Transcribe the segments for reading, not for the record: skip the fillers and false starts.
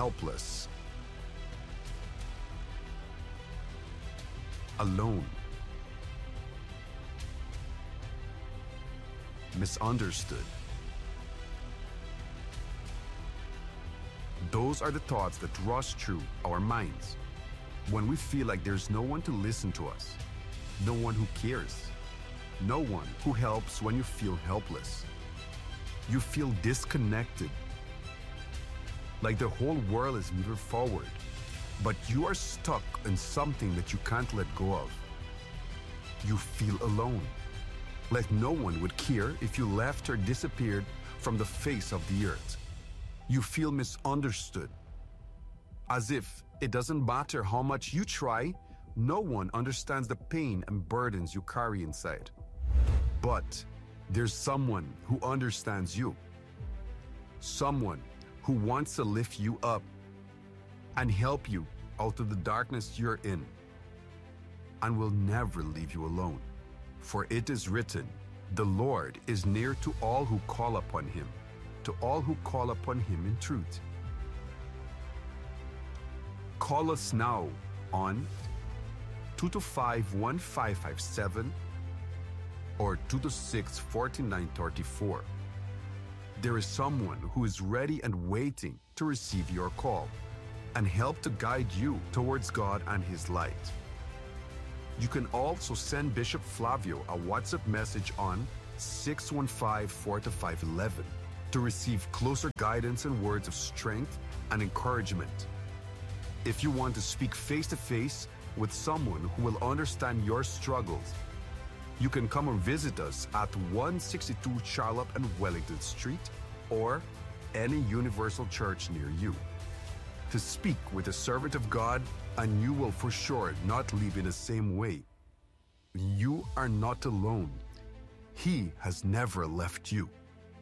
helpless, alone, misunderstood. Those are the thoughts that rush through our minds when we feel like there's no one to listen to us, no one who cares, no one who helps when you feel helpless. You feel disconnected, like the whole world is moving forward, but you are stuck in something that you can't let go of. You feel alone, like no one would care if you left or disappeared from the face of the earth. You feel misunderstood, as if it doesn't matter how much you try, no one understands the pain and burdens you carry inside. But there's someone who understands you, someone who wants to lift you up and help you out of the darkness you're in, and will never leave you alone. For it is written, the Lord is near to all who call upon him, to all who call upon him in truth. Call us now on 225-1557 or 226-4934. There is someone who is ready and waiting to receive your call and help to guide you towards God and his light. You can also send Bishop Flavio a WhatsApp message on 615-425-11 to receive closer guidance and words of strength and encouragement. If you want to speak face-to-face with someone who will understand your struggles, you can come and visit us at 162 Charlotte and Wellington Street or any Universal Church near you. To speak with a servant of God, and you will for sure not leave in the same way. You are not alone. He has never left you.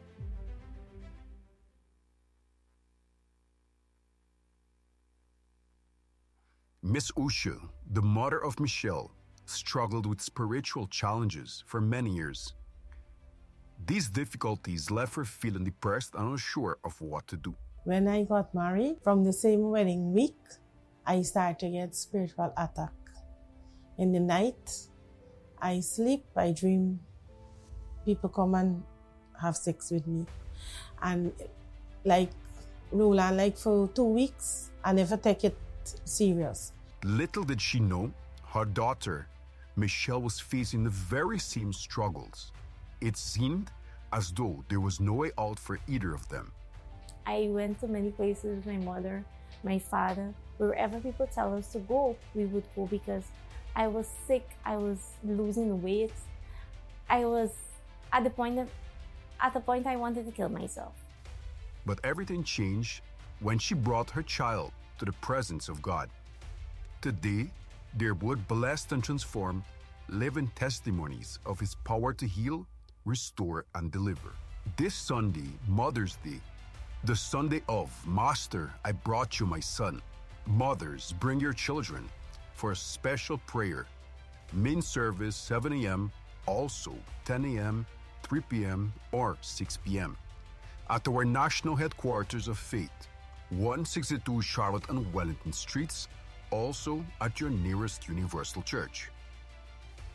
Miss Usha, the mother of Michelle, struggled with spiritual challenges for many years. These difficulties left her feeling depressed and unsure of what to do. When I got married, from the same wedding week, I started to get spiritual attack. In the night, I sleep, I dream people come and have sex with me. And like Roland, like for 2 weeks, I never take it serious. Little did she know, her daughter, Michelle, was facing the very same struggles. It seemed as though there was no way out for either of them. I went to many places with my mother, my father. Wherever people tell us to go, we would go because I was sick, I was losing weight. I was at the point I wanted to kill myself. But everything changed when she brought her child to the presence of God. Today, they're both blessed and transformed, living testimonies of his power to heal, restore, and deliver. This Sunday, Mother's Day, the Sunday of Master, I brought you my son. Mothers, bring your children for a special prayer. Main service 7 a.m., also 10 a.m., 3 p.m., or 6 p.m. at our national headquarters of faith, 162 Charlotte and Wellington Streets, also at your nearest Universal Church.